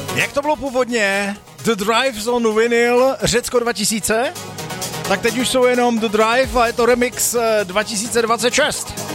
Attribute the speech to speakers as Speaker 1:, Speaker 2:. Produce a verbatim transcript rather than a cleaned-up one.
Speaker 1: Jak to bylo původně? The Drive on Vinyl Řecko dva tisíce? Tak teď už jsou jenom The Drive a je to remix dva tisíce dvacet šest.